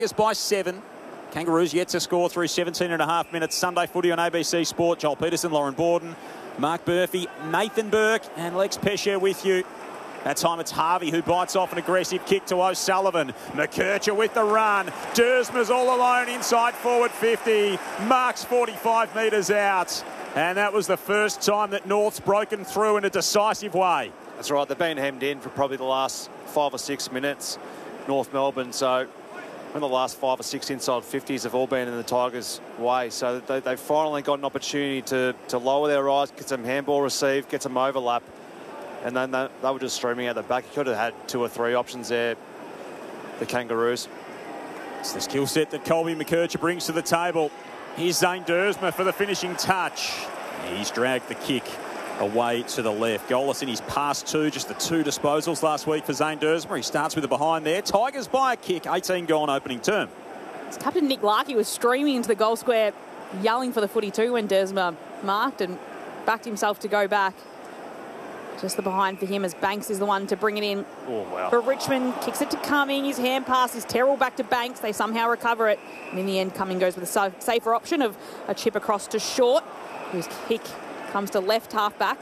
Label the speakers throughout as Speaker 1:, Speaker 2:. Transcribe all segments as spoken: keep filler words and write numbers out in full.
Speaker 1: By seven. Kangaroos yet to score through seventeen and a half minutes. Sunday footy on A B C Sport. Joel Peterson, Lauren Borden, Mark Murphy, Nathan Burke and Lex Pesher with you. That time it's Harvey who bites off an aggressive kick to O'Sullivan. McKercher with the run. Dersma's all alone inside forward fifty. Marks forty-five metres out. And that was the first time that North's broken through in a decisive way.
Speaker 2: That's right. They've been hemmed in for probably the last five or six minutes, North Melbourne. So in the last five or six inside fifties have all been in the Tigers' way. So they, they've finally got an opportunity to, to lower their eyes, get some handball received, get some overlap. And then they, they were just streaming out the back. You could have had two or three options there, the Kangaroos.
Speaker 1: It's the skill set that Colby McKercher brings to the table. Here's Zane Dersma for the finishing touch. He's dragged the kick away to the left. Goalless in his past two, just the two disposals last week for Zane Dersma. He starts with the behind there. Tigers by a kick, eighteen gone opening term.
Speaker 3: Captain Nick Larkey was streaming into the goal square, yelling for the footy too when Dersma marked and backed himself to go back. Just the behind for him as Banks is the one to bring it in.
Speaker 2: Oh, wow.
Speaker 3: For Richmond, kicks it to Cumming. His hand pass is terrible back to Banks. They somehow recover it. And in the end, Cumming goes with a safer option of a chip across to Short, whose kick comes to left half back.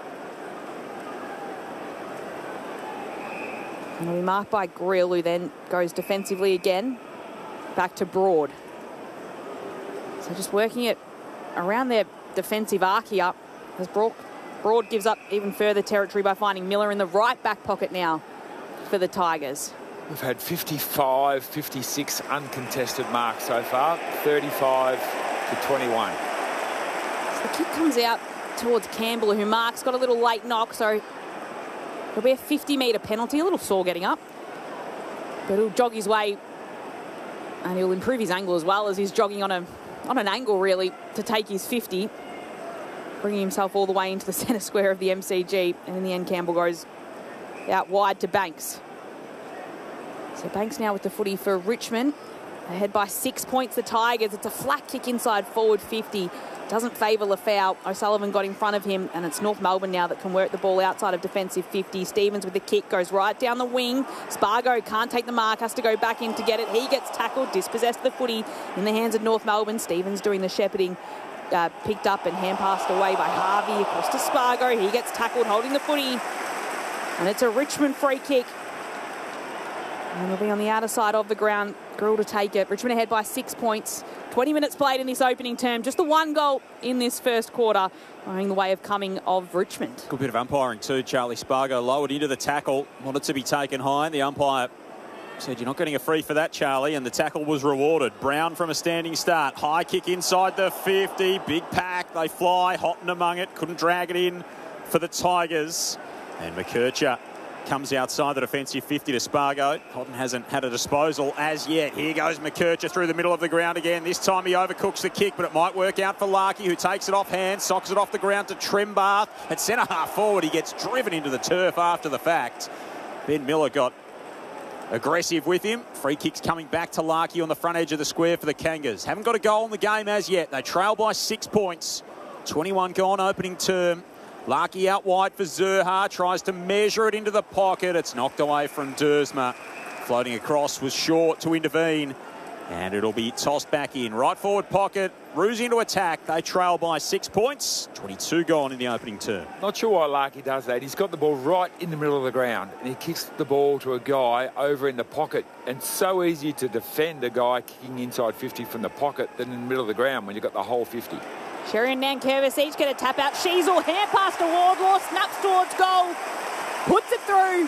Speaker 3: And it'll be marked by Grill, who then goes defensively again. Back to Broad. So just working it around their defensive arc here as Broad, Broad gives up even further territory by finding Miller in the right back pocket now for the Tigers.
Speaker 4: We've had fifty-five, fifty-six uncontested marks so far, thirty-five to twenty-one.
Speaker 3: So the kick comes out towards Campbell, who marks, got a little late knock, so it'll be a fifty metre penalty, a little sore getting up. But he'll jog his way and he'll improve his angle as well as he's jogging on a on an angle really to take his fifty, bringing himself all the way into the centre square of the M C G. And in the end, Campbell goes out wide to Banks. So Banks now with the footy for Richmond. Ahead by six points, the Tigers. It's a flat kick inside forward fifty. Doesn't favour Lafau. O'Sullivan got in front of him, and it's North Melbourne now that can work the ball outside of defensive fifty. Stevens with the kick goes right down the wing. Spargo can't take the mark, has to go back in to get it. He gets tackled, dispossessed of the footy in the hands of North Melbourne. Stevens doing the shepherding, uh, picked up and hand passed away by Harvey across to Spargo. He gets tackled, holding the footy, and it's a Richmond free kick. And it'll be on the outer side of the ground. Grill to take it. Richmond ahead by six points. twenty minutes played in this opening term. Just the one goal in this first quarter, going the way of coming of Richmond.
Speaker 1: Good bit of umpiring too. Charlie Spargo lowered into the tackle, wanted to be taken high, and the umpire said, "You're not getting a free for that, Charlie," and the tackle was rewarded. Brown from a standing start. High kick inside the fifty. Big pack. They fly. Houghton among it. Couldn't drag it in for the Tigers. And McKercher comes outside the defensive fifty to Spargo. Houghton hasn't had a disposal as yet. Here goes McKercher through the middle of the ground again. This time he overcooks the kick, but it might work out for Larkey, who takes it off hand, socks it off the ground to Trembath. At centre half forward, he gets driven into the turf after the fact. Ben Miller got aggressive with him. Free kicks coming back to Larkey on the front edge of the square for the Kangas. Haven't got a goal in the game as yet. They trail by six points. twenty-one gone opening term. Larkey out wide for Zurhaar, tries to measure it into the pocket. It's knocked away from Dersma. Floating across was Short to intervene. And it'll be tossed back in. Right forward pocket, Roos into attack. They trail by six points. twenty-two gone in the opening term.
Speaker 4: Not sure why Larkey does that. He's got the ball right in the middle of the ground and he kicks the ball to a guy over in the pocket. And so easy to defend a guy kicking inside fifty from the pocket than in the middle of the ground when you've got the whole fifty.
Speaker 3: Sherry and Nankervis each get a tap out. Sheasel, hand pass to Wardlaw, snaps towards goal, puts it through.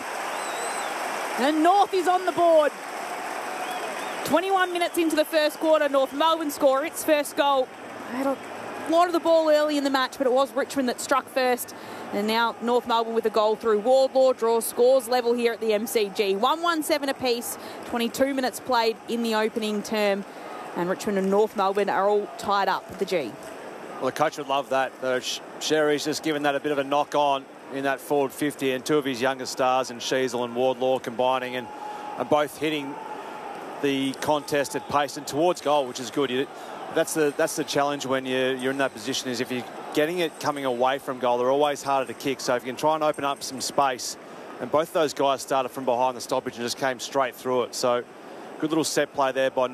Speaker 3: And North is on the board. twenty-one minutes into the first quarter, North Melbourne score its first goal. Had a lot of the ball early in the match, but it was Richmond that struck first. And now North Melbourne with a goal through Wardlaw, draws scores level here at the M C G. one one seven apiece, twenty-two minutes played in the opening term. And Richmond and North Melbourne are all tied up with the G.
Speaker 2: Well, the coach would love that. Uh, Sherry's just given that a bit of a knock on in that forward fifty, and two of his younger stars, and Sheasel and Wardlaw combining and, and both hitting the contest at pace and towards goal, which is good. You, that's the that's the challenge when you, you're in that position, is if you're getting it coming away from goal, they're always harder to kick. So if you can try and open up some space, and both those guys started from behind the stoppage and just came straight through it. So good Good little set play there by